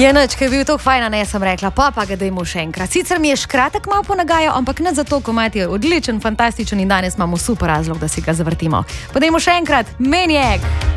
Je noč, ki je bil tako fajn, ne sem rekla, pa ga dajmo še enkrat. Sicer mi je škratek malo ponagajal, ampak ne zato, komat je odličen, fantastičen in danes imamo super razlog, da si ga zavrtimo. Pa dajmo še enkrat, Maniac!